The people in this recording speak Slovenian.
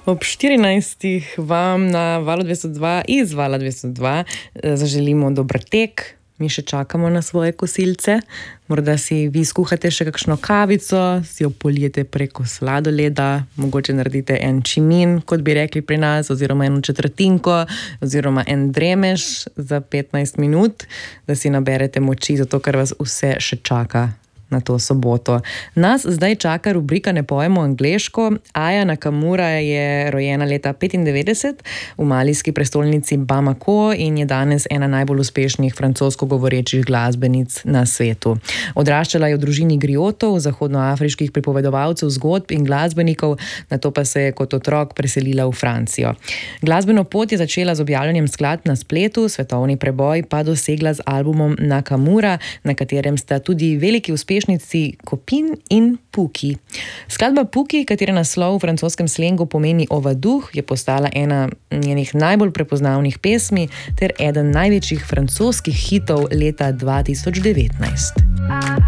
Ob 14. vam na Valu 202 iz Vala 202 zaželimo dober tek. Mi še čakamo na svoje kosilce. Morda si vi skuhate še kakšno kavico, si jo polijete preko sladoleda, mogoče naredite en čimin, kot bi rekli pri nas, oziroma eno četrtinko, oziroma en dremež za 15 minut, da si naberete moči, zato ker vas vse še čaka na to soboto. Nas zdaj čaka rubrika Ne pojemo angleško. Aya Nakamura je rojena leta 1995 v malijski prestolnici Bamako in je danes ena najbolj uspešnih francosko govorečih glasbenic na svetu. Odraščala je v družini griotov, zahodnoafriških pripovedovalcev zgodb in glasbenikov, nato pa se je kot otrok preselila v Francijo. Glasbeno pot je začela z objavljanjem skladb na spletu, svetovni preboj pa dosegla z albumom Nakamura, na katerem sta tudi veliki uspešnici Kopin in Puki. Skladba Puki, katere naslov v francoskem slengu pomeni ovaduh, je postala ena njenih najbolj prepoznavnih pesmi ter eden največjih francoskih hitov leta 2019.